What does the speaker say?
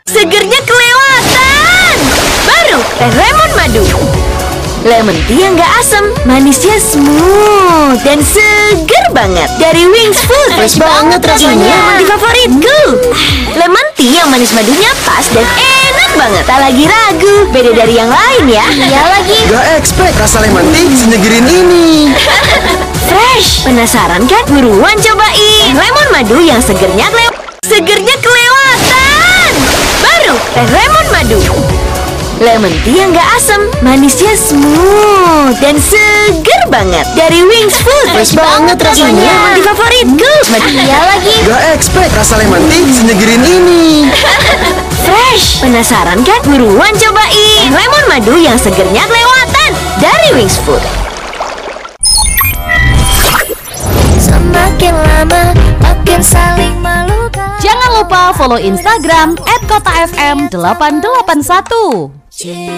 Segernya kelewatan. Baru teh lemon madu. Lemon tea yang gak asam, manisnya smooth dan seger banget. Dari Wings Food, Fresh banget rasanya. Ini lemon tea favoritku. Lemon tea yang manis madunya pas dan enak banget. Tak lagi ragu, beda dari yang lain ya. Iya lagi. Gak expect rasa lemon tea senyegerin ini. Fresh, penasaran kan? Buruan cobain lemon madu yang segernya kelewatan. Baru teh lemon madu. Lemon tea yang gak asam, manisnya smooth dan seger banget. Dari Wings Food, Fresh banget rasanya. Ini lemon tea favoritku. Iya lagi. Gak expect rasa lemon tea senyegerin ini. Fresh, penasaran kan? Buruan cobain lemon madu yang segernya kelewatan. Dari Wings Food. Semakin lama makin saling melukai. Jangan lupa follow Instagram @kotafm881.